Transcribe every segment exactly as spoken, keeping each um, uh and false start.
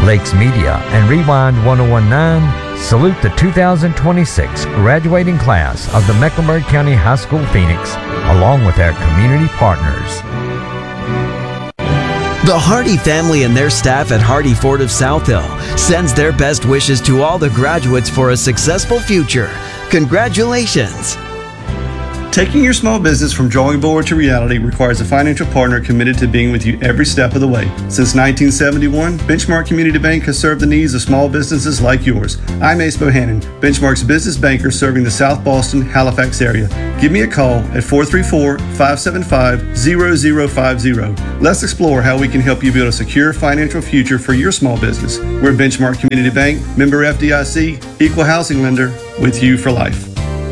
Lakes Media and Rewind ten nineteen salute the two thousand twenty-six graduating class of the Mecklenburg County High School Phoenix, along with our community partners. The Hardy family and their staff at Hardy Ford of South Hill sends their best wishes to all the graduates for a successful future. Congratulations! Taking your small business from drawing board to reality requires a financial partner committed to being with you every step of the way. Since nineteen seventy-one, Benchmark Community Bank has served the needs of small businesses like yours. I'm Ace Bohannon, Benchmark's business banker serving the South Boston, Halifax area. Give me a call at four three four, five seven five, zero zero five zero. Let's explore how we can help you build a secure financial future for your small business. We're Benchmark Community Bank, member F D I C, equal housing lender, with you for life.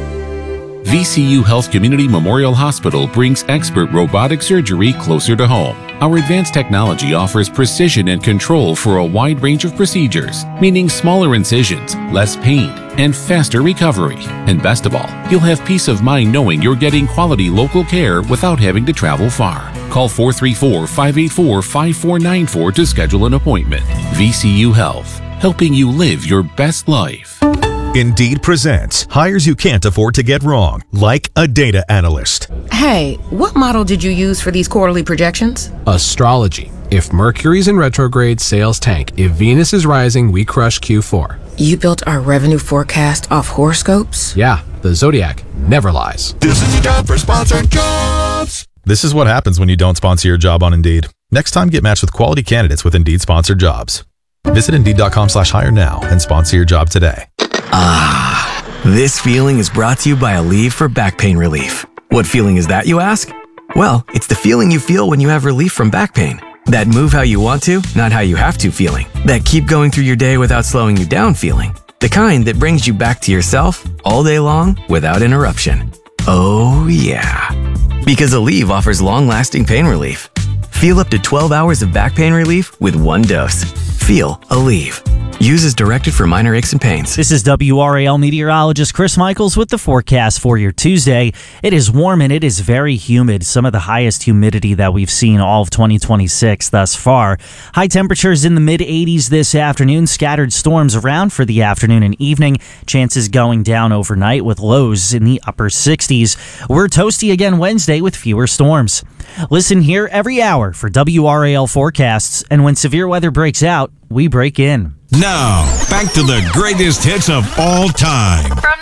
V C U Health Community Memorial Hospital brings expert robotic surgery closer to home. Our advanced technology offers precision and control for a wide range of procedures, meaning smaller incisions, less pain, and faster recovery. And best of all, you'll have peace of mind knowing you're getting quality local care without having to travel far. Call four three four, five eight four, five four nine four to schedule an appointment. V C U Health, helping you live your best life. Indeed presents hires you can't afford to get wrong, like a data analyst. Hey, what model did you use for these quarterly projections? Astrology. If Mercury's in retrograde, sales tank. If Venus is rising, we crush Q four. You built our revenue forecast off horoscopes? Yeah, the Zodiac never lies. This is the job for sponsored jobs. This is what happens when you don't sponsor your job on Indeed. Next time, get matched with quality candidates with Indeed sponsored jobs. Visit Indeed.com slash hire now and sponsor your job today. Ah, this feeling is brought to you by Aleve for back pain relief. What feeling is that, you ask? Well, it's the feeling you feel when you have relief from back pain. That move how you want to, not how you have to feeling. That keep going through your day without slowing you down feeling. The kind that brings you back to yourself all day long without interruption. Oh yeah. Because Aleve offers long-lasting pain relief. Feel up to twelve hours of back pain relief with one dose. Feel Aleve. Use as directed for minor aches and pains. This is W R A L meteorologist Chris Michaels with the forecast for your Tuesday. It is warm and it is very humid, some of the highest humidity that we've seen all of twenty twenty-six thus far. High temperatures in the mid eighties this afternoon, scattered storms around for the afternoon and evening, chances going down overnight with lows in the upper sixties. We're toasty again Wednesday with fewer storms. Listen here every hour for W R A L forecasts, and when severe weather breaks out, we break in. Now, back to the greatest hits of all time. From